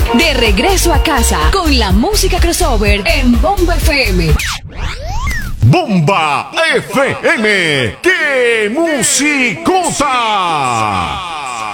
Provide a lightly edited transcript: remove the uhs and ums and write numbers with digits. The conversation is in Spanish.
De regreso a casa con la música crossover en Bomba FM. Bomba FM. ¡Qué musicota!